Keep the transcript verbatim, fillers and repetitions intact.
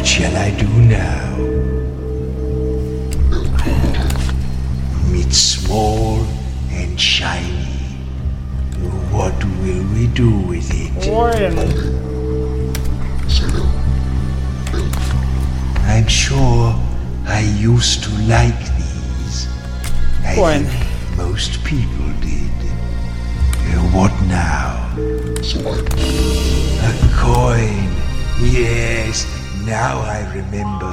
What shall I do now? It's small and shiny. What will we do with it? Bueno. I'm sure I used to like these. I Bueno. think most people did. Uh, What now? A coin. Yes, now I remember.